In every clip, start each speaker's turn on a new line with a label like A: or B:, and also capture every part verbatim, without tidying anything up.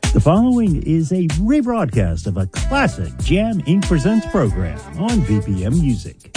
A: The following is a rebroadcast of a classic Jam Incorporated. Presents program on V P M Music.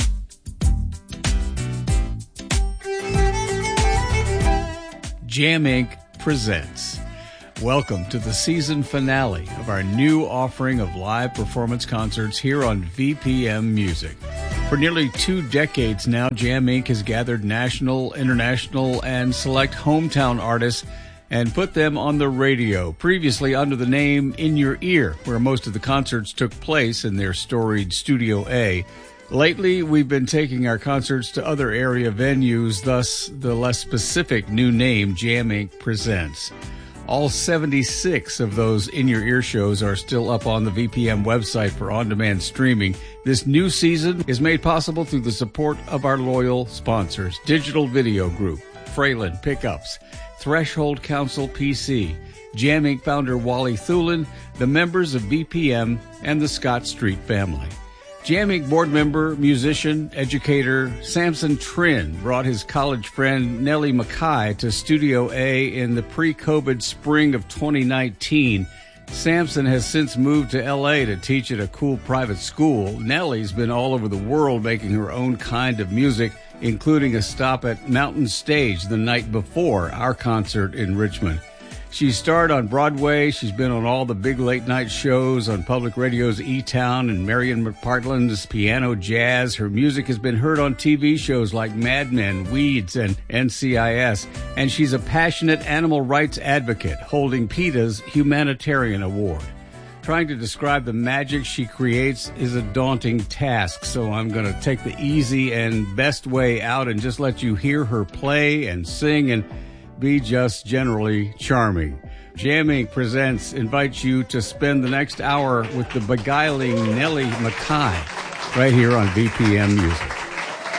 B: Jam Incorporated. Presents. Welcome to the season finale of our new offering of live performance concerts here on V P M Music. For nearly two decades now, Jam Incorporated has gathered national, international, and select hometown artists and put them on the radio, previously under the name In Your Ear, where most of the concerts took place in their storied Studio A. Lately, we've been taking our concerts to other area venues, thus the less specific new name, Jam Incorporated. Presents. All seventy-six of those In Your Ear shows are still up on the V P M website for on-demand streaming. This new season is made possible through the support of our loyal sponsors, Digital Video Group, Fralin Pickups, Threshold Council P C, Jam Incorporated founder Wally Thulin, the members of V P M, and the Scott Street family. Jam Incorporated board member, musician, educator Samson Trin brought his college friend Nellie Mackay to Studio A in the pre-COVID spring of twenty nineteen. Samson has since moved to L A to teach at a cool private school. Nellie's been all over the world making her own kind of music, including a stop at Mountain Stage the night before our concert in Richmond. She starred on Broadway. She's been on all the big late-night shows on Public Radio's E-Town and Marion McPartland's Piano Jazz. Her music has been heard on T V shows like Mad Men, Weeds, and N C I S. And she's a passionate animal rights advocate, holding PETA's Humanitarian Award. Trying to describe the magic she creates is a daunting task, so I'm going to take the easy and best way out and just let you hear her play and sing and be just generally charming. Jam Incorporated. Presents invites you to spend the next hour with the beguiling Nellie Mackay right here on V P M Music.